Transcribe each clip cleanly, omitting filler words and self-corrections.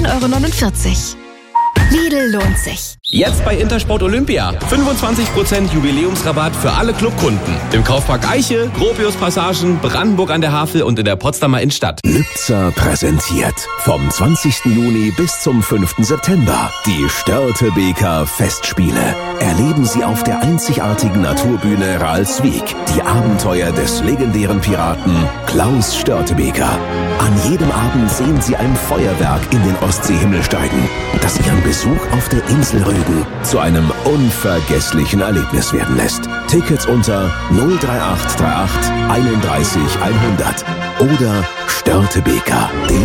10,49 €. Lidl lohnt sich. Jetzt bei Intersport Olympia. 25% Jubiläumsrabatt für alle Clubkunden. Im Kaufpark Eiche, Gropius Passagen, Brandenburg an der Havel und in der Potsdamer Innenstadt. Lübzer präsentiert vom 20. Juni bis zum 5. September die Störtebeker Festspiele. Erleben Sie auf der einzigartigen Naturbühne Ralswiek die Abenteuer des legendären Piraten Klaus Störtebeker. An jedem Abend sehen Sie ein Feuerwerk in den Ostseehimmel steigen, das Ihren Besuch auf der Insel Rügen zu einem unvergesslichen Erlebnis werden lässt. Tickets unter 03838 31 100 oder störtebeker.de.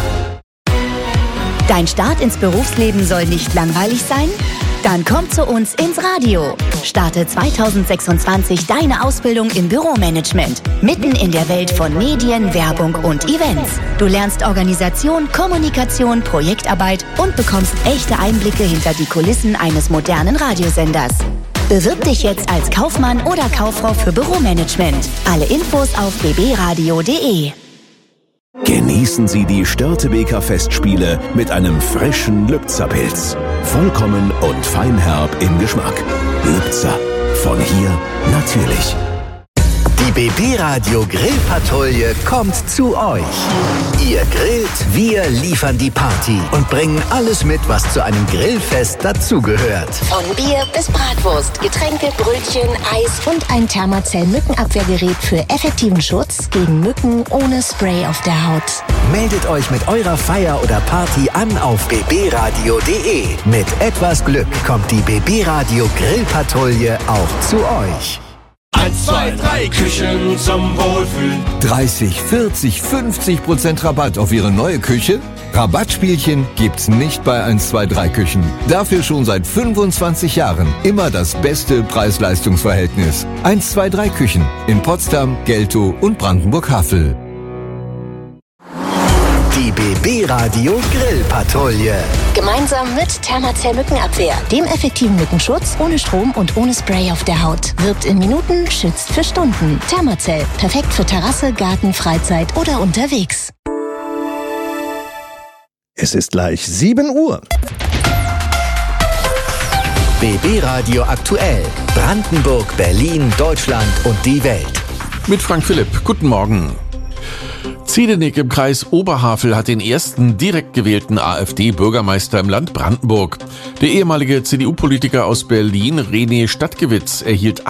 Dein Start ins Berufsleben soll nicht langweilig sein? Dann komm zu uns ins Radio. Starte 2026 deine Ausbildung im Büromanagement. Mitten in der Welt von Medien, Werbung und Events. Du lernst Organisation, Kommunikation, Projektarbeit und bekommst echte Einblicke hinter die Kulissen eines modernen Radiosenders. Bewirb dich jetzt als Kaufmann oder Kauffrau für Büromanagement. Alle Infos auf bbradio.de. Genießen Sie die Störtebeker Festspiele mit einem frischen Lübzer Pilz. Vollkommen und feinherb im Geschmack. Lübzer. Von hier natürlich. Die BB Radio Grillpatrouille kommt zu euch. Ihr grillt, wir liefern die Party und bringen alles mit, was zu einem Grillfest dazugehört. Von Bier bis Bratwurst, Getränke, Brötchen, Eis und ein Thermacell-Mückenabwehrgerät für effektiven Schutz gegen Mücken ohne Spray auf der Haut. Meldet euch mit eurer Feier oder Party an auf bbradio.de. Mit etwas Glück kommt die BB Radio Grillpatrouille auch zu euch. 1, 2, 3 Küchen zum Wohlfühlen. 30, 40, 50% Rabatt auf Ihre neue Küche? Rabattspielchen gibt's nicht bei 1, 2, 3 Küchen. Dafür schon seit 25 Jahren immer das beste Preis-Leistungs-Verhältnis. 1, 2, 3 Küchen in Potsdam, Geltow und Brandenburg-Havel. Die BB Radio Grillpatrouille. Gemeinsam mit Thermacell Mückenabwehr, dem effektiven Mückenschutz ohne Strom und ohne Spray auf der Haut. Wirkt in Minuten, schützt für Stunden. Thermacell, perfekt für Terrasse, Garten, Freizeit oder unterwegs. Es ist gleich 7 Uhr. BB Radio aktuell. Brandenburg, Berlin, Deutschland und die Welt. Mit Frank Philipp. Guten Morgen. Ziedenik im Kreis Oberhavel hat den ersten direkt gewählten AfD-Bürgermeister im Land Brandenburg. Der ehemalige CDU-Politiker aus Berlin, René Stadtgewitz, erhielt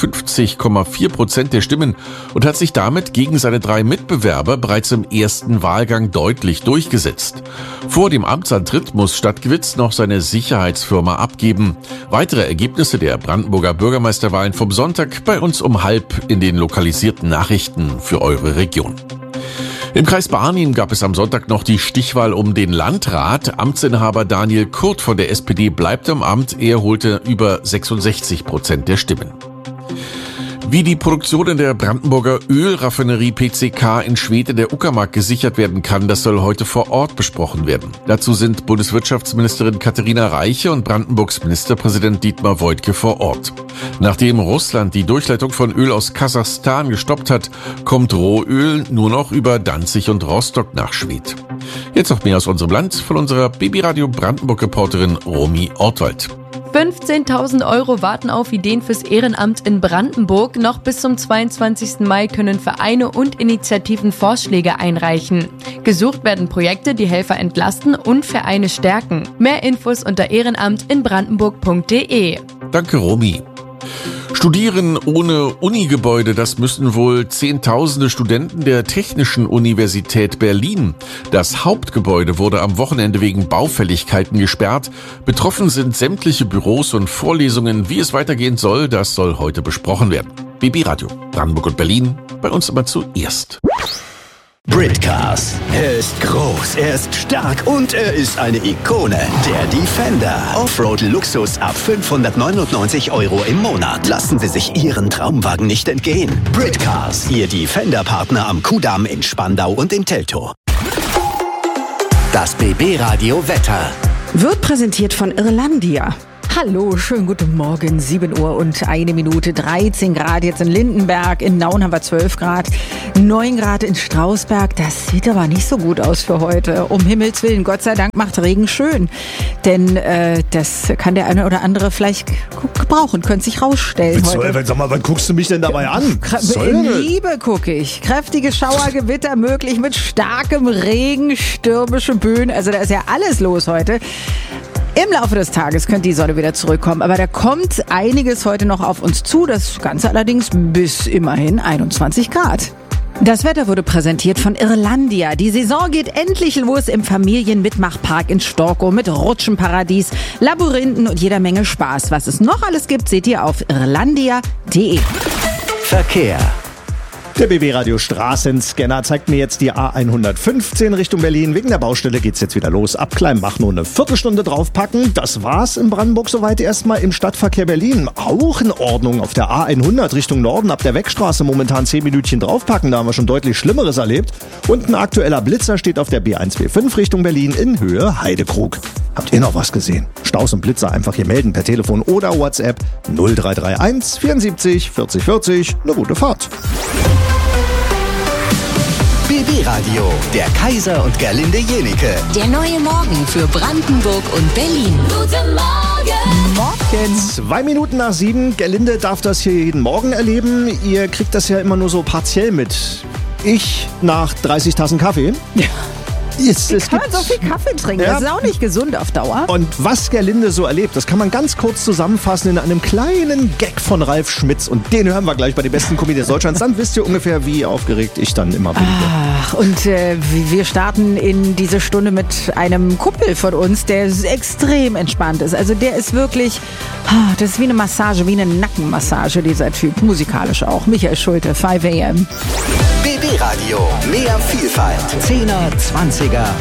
58,4% der Stimmen und hat sich damit gegen seine 3 Mitbewerber bereits im ersten Wahlgang deutlich durchgesetzt. Vor dem Amtsantritt muss Stadtgewitz noch seine Sicherheitsfirma abgeben. Weitere Ergebnisse der Brandenburger Bürgermeisterwahlen vom Sonntag bei uns um 12:30 in den lokalisierten Nachrichten für eure Region. Im Kreis Barnim gab es am Sonntag noch die Stichwahl um den Landrat. Amtsinhaber Daniel Kurt von der SPD bleibt am Amt. Er holte über 66% der Stimmen. Wie die Produktion in der Brandenburger Ölraffinerie PCK in Schwedt in der Uckermark gesichert werden kann, das soll heute vor Ort besprochen werden. Dazu sind Bundeswirtschaftsministerin Katharina Reiche und Brandenburgs Ministerpräsident Dietmar Woidke vor Ort. Nachdem Russland die Durchleitung von Öl aus Kasachstan gestoppt hat, kommt Rohöl nur noch über Danzig und Rostock nach Schwedt. Jetzt noch mehr aus unserem Land von unserer BB Radio Brandenburg-Reporterin Romy Ortwald. 15.000 € warten auf Ideen fürs Ehrenamt in Brandenburg. Noch bis zum 22. Mai können Vereine und Initiativen Vorschläge einreichen. Gesucht werden Projekte, die Helfer entlasten und Vereine stärken. Mehr Infos unter ehrenamtinbrandenburg.de. Danke, Romy. Studieren ohne Unigebäude, das müssen wohl Zehntausende Studenten der Technischen Universität Berlin. Das Hauptgebäude wurde am Wochenende wegen Baufälligkeiten gesperrt. Betroffen sind sämtliche Büros und Vorlesungen. Wie es weitergehen soll, das soll heute besprochen werden. BB Radio, Brandenburg und Berlin, bei uns immer zuerst. Britcars. Er ist groß, er ist stark und er ist eine Ikone. Der Defender. Offroad-Luxus ab 599 € im Monat. Lassen Sie sich Ihren Traumwagen nicht entgehen. Britcars. Ihr Defender-Partner am Kudamm in Spandau und in Teltow. Das BB-Radio Wetter. Wird präsentiert von Irlandia. Hallo, schönen guten Morgen, 7 Uhr und 1 Minute, 13 Grad jetzt in Lindenberg, in Nauen haben wir 12 Grad, 9 Grad in Strausberg, das sieht aber nicht so gut aus für heute. Um Himmels Willen, Gott sei Dank macht Regen schön. Denn das kann der eine oder andere vielleicht gebrauchen, könnte sich rausstellen heute. Sag mal, wann guckst du mich denn dabei an? In Liebe gucke ich. Kräftige Schauergewitter möglich mit starkem Regen, stürmische Böen. Also da ist ja alles los heute. Im Laufe des Tages könnte die Sonne wieder zurückkommen, aber da kommt einiges heute noch auf uns zu. Das Ganze allerdings bis immerhin 21 Grad. Das Wetter wurde präsentiert von Irlandia. Die Saison geht endlich los im Familienmitmachpark in Storkow mit Rutschenparadies, Labyrinthen und jeder Menge Spaß. Was es noch alles gibt, seht ihr auf irlandia.de. Verkehr. Der BB-Radio Straßenscanner zeigt mir jetzt die A115 Richtung Berlin. Wegen der Baustelle geht's jetzt wieder los. Ab Kleinmach nur eine Viertelstunde draufpacken. Das war's in Brandenburg soweit erstmal im Stadtverkehr Berlin. Auch in Ordnung auf der A100 Richtung Norden. Ab der Wegstraße momentan 10 Minütchen draufpacken. Da haben wir schon deutlich Schlimmeres erlebt. Und ein aktueller Blitzer steht auf der B145 Richtung Berlin in Höhe Heidekrug. Habt ihr noch was gesehen? Staus und Blitzer einfach hier melden per Telefon oder WhatsApp 0331 74 40 40. Eine gute Fahrt. BB Radio, der Kaiser und Gerlinde Jenike. Der neue Morgen für Brandenburg und Berlin. Guten Morgen. Morgen. 2 Minuten nach 7. Gerlinde darf das hier jeden Morgen erleben. Ihr kriegt das ja immer nur so partiell mit. Ich nach 30 Tassen Kaffee. Ja. Es kann so viel Kaffee trinken, ja. Das ist auch nicht gesund auf Dauer. Und was Gerlinde so erlebt, das kann man ganz kurz zusammenfassen in einem kleinen Gag von Ralf Schmitz. Und den hören wir gleich bei den besten Comedians Deutschlands. Dann wisst ihr ungefähr, wie aufgeregt ich dann immer bin. Ach, und wir starten in diese Stunde mit einem Kumpel von uns, der extrem entspannt ist. Also der ist wirklich, das ist wie eine Massage, wie eine Nackenmassage, dieser Typ. Musikalisch auch. Michael Schulte, 5 AM. BB Radio, mehr Vielfalt. 10er, 20er